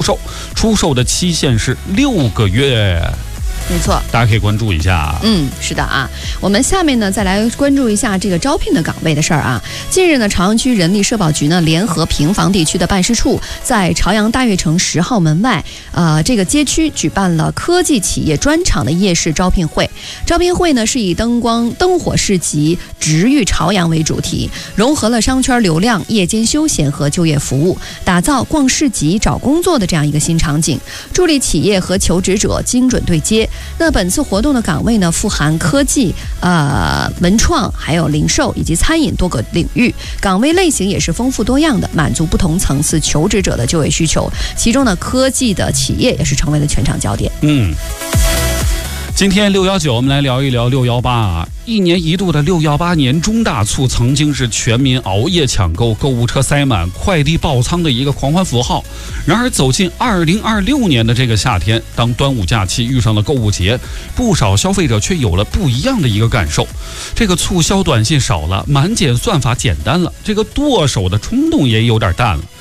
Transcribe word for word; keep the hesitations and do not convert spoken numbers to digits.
售，出售的期限是六个月。 没错， 大家可以关注一下。 嗯，是的啊。我们下面呢，再来关注一下这个招聘的岗位的事儿啊。近日呢，朝阳区人力社保局呢，联合平房地区的办事处，在朝阳大悦城十号门外，呃，这个街区举办了科技企业专场的夜市招聘会。招聘会呢，是以灯光灯火市集、直遇朝阳为主题，融合了商圈流量、夜间休闲和就业服务，打造逛市集找工作的这样一个新场景，助力企业和求职者精准对接。那本次活动的岗位呢，富含科技、呃文创，还有零售以及餐饮多个领域，岗位类型也是丰富多样的，满足不同层次求职者的就业需求。其中呢，科技的企业也是成为了全场焦点。 嗯。今天六幺九，我们来聊一聊六幺八啊！一年一度的六幺八年中大促，曾经是全民熬夜抢购、购物车塞满、快递爆仓的一个狂欢符号。然而，走进二零二六年的这个夏天，当端午假期遇上了购物节，不少消费者却有了不一样的一个感受。这个促销短信少了，满减算法简单了，这个剁手的冲动也有点淡了。